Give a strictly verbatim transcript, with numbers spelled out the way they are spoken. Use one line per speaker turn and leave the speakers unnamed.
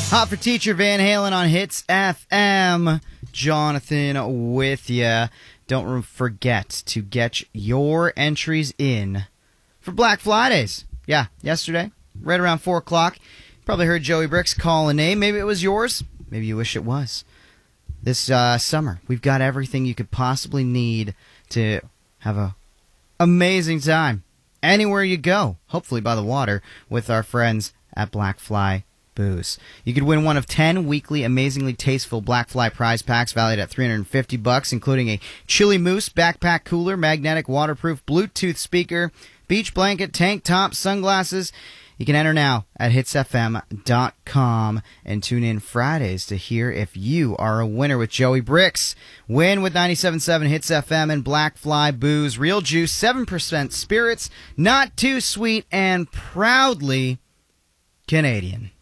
Hot for Teacher, Van Halen on Hits F M. Jonathan with ya. Don't forget to get your entries in for Black Fridays. Yeah, yesterday, right around four o'clock. Probably heard Joey Bricks call a name. Maybe it was yours. Maybe you wish it was. This uh, summer, we've got everything you could possibly need to have a amazing time anywhere you go, hopefully by the water, with our friends at Black Fly Booze. You could win one of ten weekly amazingly tasteful Black Fly prize packs valued at three hundred fifty bucks, including a Chili Moose backpack cooler, magnetic waterproof Bluetooth speaker, beach blanket, tank top, sunglasses. You can enter now at hits f m dot com and tune in Fridays to hear if you are a winner with Joey Bricks. Win with ninety-seven point seven Hits F M and Black Fly Booze. Real juice, seven percent spirits, not too sweet, and proudly Canadian.